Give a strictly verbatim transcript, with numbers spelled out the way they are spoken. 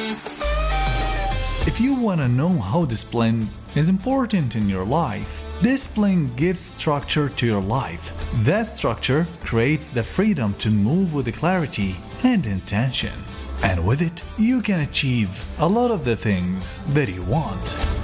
If you want to know how discipline is important in your life, discipline gives structure to your life. That structure creates the freedom to move with clarity and intention. And with it, you can achieve a lot of the things that you want.